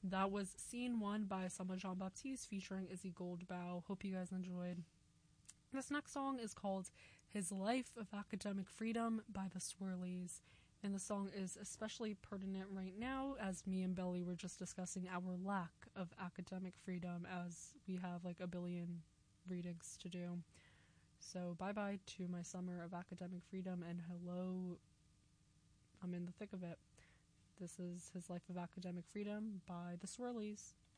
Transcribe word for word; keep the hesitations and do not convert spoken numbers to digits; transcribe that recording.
that was Scene one by Summer Jean-Baptiste featuring Izzy Goldbow. Hope you guys enjoyed. This next song is called His Life of Academic Freedom by the Swirlies. And the song is especially pertinent right now, as me and Belly were just discussing our lack of academic freedom, as we have like a billion readings to do. So bye-bye to my summer of academic freedom, and hello, I'm in the thick of it. This is His Life of Academic Freedom by the Swirlies.